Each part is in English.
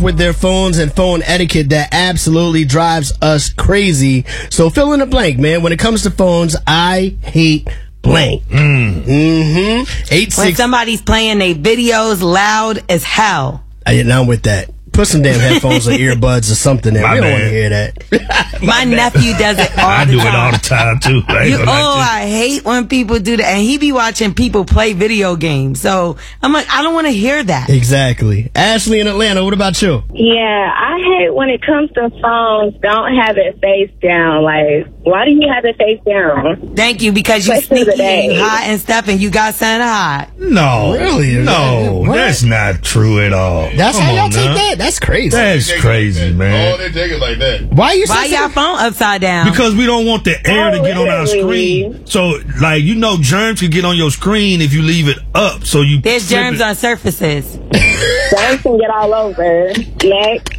with their phones and phone etiquette that absolutely drives us crazy. So fill in the blank, man. When it comes to phones, I hate blank. When somebody's playing their videos loud as hell. I'm with that. Put some damn headphones or earbuds or something there. We don't want to hear that. My nephew does it all the time. I do it all the time, too. I hate when people do that. And he be watching people play video games. So I'm like, I don't want to hear that. Exactly. Ashley in Atlanta, what about you? Yeah, I hate when it comes to phones, don't have it face down. Like, why do you have it face down? Thank you, because you sneaky and you hot and stuff and you got something hot. No. Really? No, that's not true at all. That's how y'all take that? That's crazy. That's crazy, man. Oh, they take it like that. Why y'all phone upside down? Because we don't want the air to get on our screen. So, like, germs can get on your screen if you leave it up. So there's germs on surfaces. Germs can get all over. Next.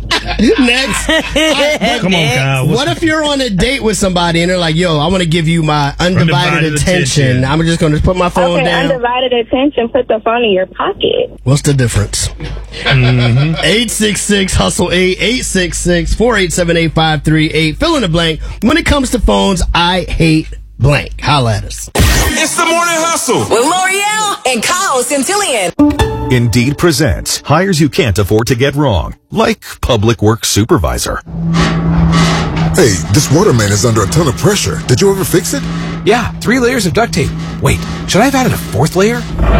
Come on, Kyle. What if you're on a date with somebody and they're like, yo, I want to give you my undivided attention. I'm just going to put my phone down. Undivided attention, put the phone in your pocket. What's the difference? 866-HUSTLE-8, 866-487-8538. Fill in the blank. When it comes to phones, I hate blank. Holla at us. It's the Morning Hustle with L'Oreal and Kyle Centillion. Indeed presents hires you can't afford to get wrong, like public works supervisor. Hey, this waterman is under a ton of pressure. Did you ever fix it? Yeah, 3 layers of duct tape. Wait, should I have added a 4th layer?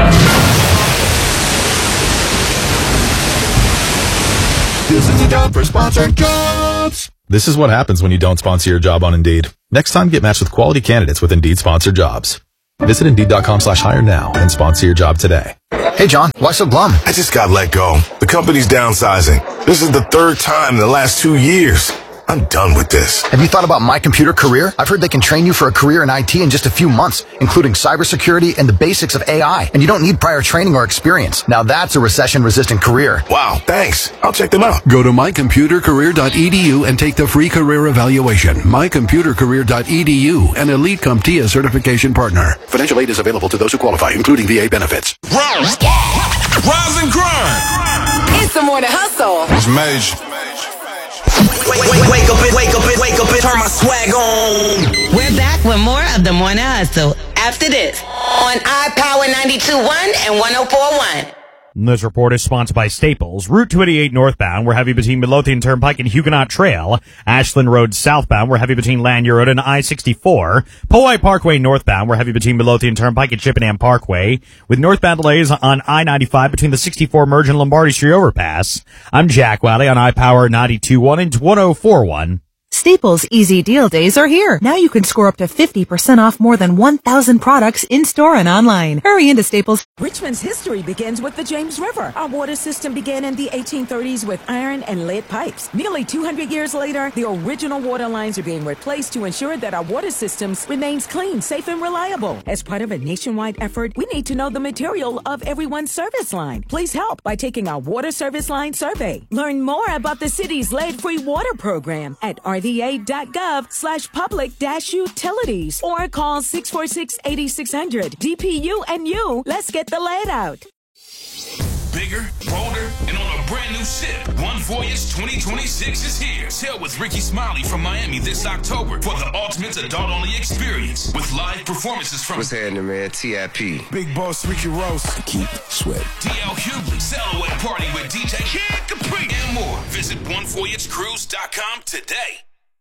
This is the job for sponsored jobs. This is what happens when you don't sponsor your job on Indeed. Next time, get matched with quality candidates with Indeed sponsored jobs. Visit Indeed.com/hire now and sponsor your job today. Hey, John, why so glum? I just got let go. The company's downsizing. This is the 3rd time in the last 2 years. I'm done with this. Have you thought about My Computer Career? I've heard they can train you for a career in IT in just a few months, including cybersecurity and the basics of AI. And you don't need prior training or experience. Now that's a recession-resistant career. Wow, thanks. I'll check them out. Go to mycomputercareer.edu and take the free career evaluation. Mycomputercareer.edu, an Elite CompTIA certification partner. Financial aid is available to those who qualify, including VA benefits. Rise and grind. It's the Morning Hustle. It's Mage. Wake up, turn my swag on. We're back with more of the Morning Hustle after this on iPower 92.1 and 104.1. This report is sponsored by Staples. Route 288 northbound, we're heavy between Midlothian Turnpike and Huguenot Trail. Ashland Road southbound, we're heavy between Lanier Road and I-64. Powai Parkway northbound, we're heavy between Midlothian Turnpike and Chippenham Parkway. With northbound delays on I-95 between the 64 Merge and Lombardy Street overpass. I'm Jack Wally on iPower 92.1 and 104.1. Staples Easy Deal Days are here. Now you can score up to 50% off more than 1,000 products in-store and online. Hurry into Staples. Richmond's history begins with the James River. Our water system began in the 1830s with iron and lead pipes. Nearly 200 years later, the original water lines are being replaced to ensure that our water systems remains clean, safe, and reliable. As part of a nationwide effort, we need to know the material of everyone's service line. Please help by taking our water service line survey. Learn more about the city's lead-free water program at rva.gov/public-utilities or call 646-8600. DPU and you, let's get the lead out. Bigger, bolder, and on a brand new ship. One Voyage 2026 is here. Sail with Ricky Smiley from Miami this October for the ultimate adult-only experience with live performances from... What's happening, man? TIP. Big Boss Ricky Ross. Keep Sweat. DL Hughley. Sail Away Party with DJ Kid Capri. And more. Visit OneVoyageCruise.com today.